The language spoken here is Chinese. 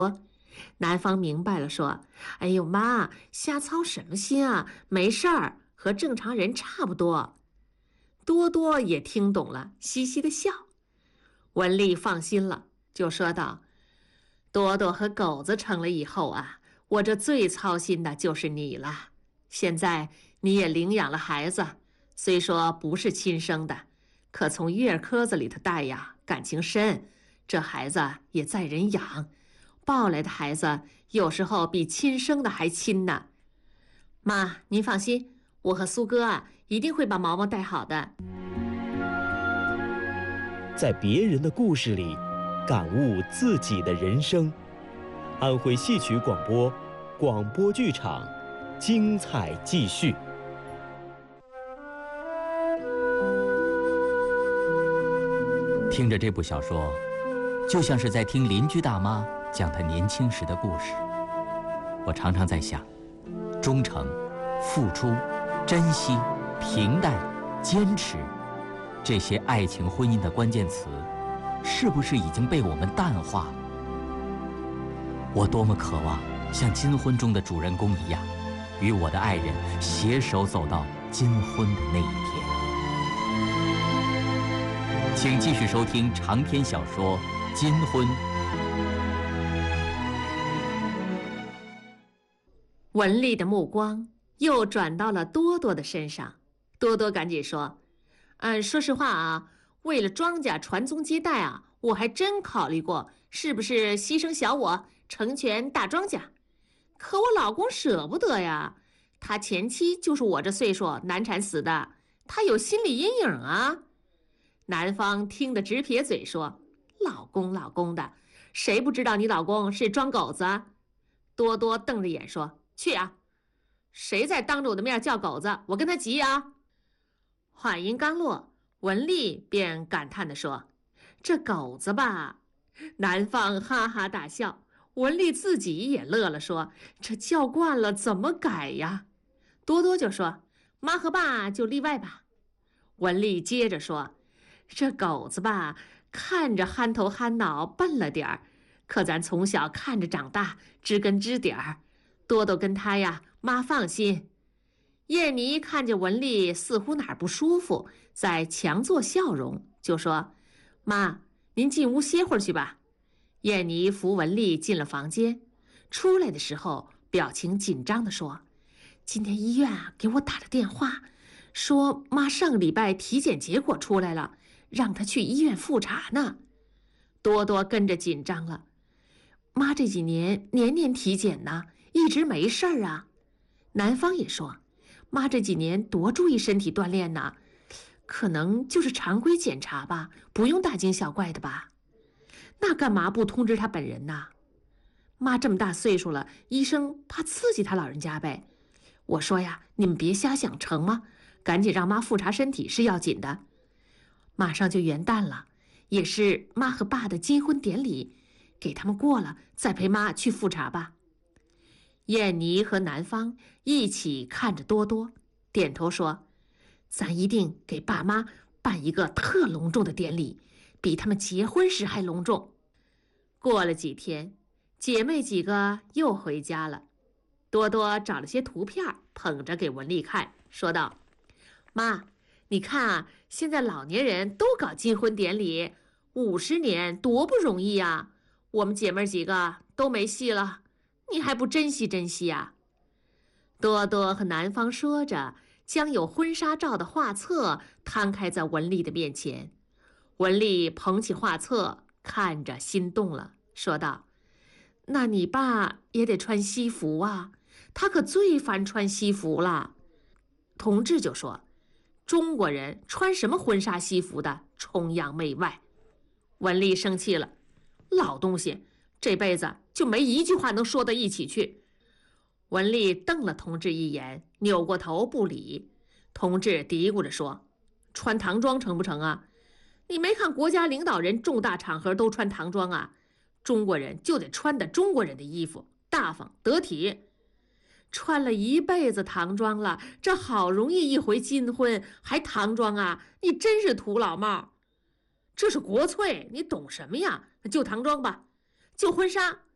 男方明白了，说：“哎呦妈，瞎操什么心啊？没事儿，和正常人差不多。”多多也听懂了，嘻嘻的笑。文丽放心了，就说道：多多和狗子成了以后啊，我这最操心的就是你了。现在你也领养了孩子，虽说不是亲生的，可从月壳子里头带呀，感情深，这孩子也在人养，抱来的孩子有时候比亲生的还亲呢。妈，您放心，我和苏哥啊，一定会把毛毛带好的。 在别人的故事里，感悟自己的人生。安徽戏曲广播，广播剧场，精彩继续。 听着这部小说，就像是在听邻居大妈讲她年轻时的故事。我常常在想，忠诚、付出、珍惜、平淡、坚持，这些爱情婚姻的关键词，是不是已经被我们淡化？我多么渴望像金婚中的主人公一样，与我的爱人携手走到金婚的那一天。请继续收听长篇小说《金婚》。 文丽的目光又转到了多多的身上，多多赶紧说：“说实话啊，为了庄稼传宗接代啊，我还真考虑过是不是牺牲小我，成全大庄稼。可我老公舍不得呀，他前妻就是我这岁数难产死的，他有心理阴影啊。”男方听得直撇嘴说：“老公老公的，谁不知道你老公是装狗子啊？”多多瞪着眼说：“去啊！谁在当着我的面叫狗子，我跟他急啊！”话音刚落，文丽便感叹地说：“这狗子吧！”男方哈哈大笑，文丽自己也乐了，说：“这叫惯了怎么改呀？”多多就说：“妈和爸就例外吧。”文丽接着说：“这狗子吧，看着憨头憨脑，笨了点儿，可咱从小看着长大，知根知底儿。多多跟他呀，妈放心。”燕妮看见文丽似乎哪儿不舒服，在强作笑容，就说：“妈，您进屋歇会儿去吧。”燕妮扶文丽进了房间，出来的时候表情紧张地说：“今天医院啊给我打了电话，说妈上个礼拜体检结果出来了，让她去医院复查呢。”多多跟着紧张了：“妈这几年年年体检呢，一直没事儿啊。”男方也说：“妈这几年多注意身体锻炼呢，可能就是常规检查吧，不用大惊小怪的吧？那干嘛不通知他本人呢？妈这么大岁数了，医生怕刺激他老人家呗。我说呀，你们别瞎想成吗？赶紧让妈复查身体是要紧的。马上就元旦了，也是妈和爸的金婚典礼，给他们过了，再陪妈去复查吧。”燕妮和男方一起看着多多，点头说：“咱一定给爸妈办一个特隆重的典礼，比他们结婚时还隆重。”过了几天，姐妹几个又回家了。多多找了些图片，捧着给文丽看，说道：“妈，你看啊，现在老年人都搞金婚典礼，50年多不容易呀！我们姐妹几个都没戏了，你还不珍惜珍惜呀？”多多和男方说着，将有婚纱照的画册摊开在文丽的面前。文丽捧起画册，看着心动了，说道：“那你爸也得穿西服啊，他可最烦穿西服了。”同志就说：“中国人穿什么婚纱西服的，崇洋媚外。”文丽生气了：“老东西，这辈子就没一句话能说到一起去。”文丽瞪了同志一眼，扭过头不理。同志嘀咕着说：“穿唐装成不成啊？你没看国家领导人重大场合都穿唐装啊？中国人就得穿的中国人的衣服，大方得体。穿了一辈子唐装了，这好容易一回金婚还唐装啊？你真是土老帽！这是国粹，你懂什么呀？就唐装吧，就婚纱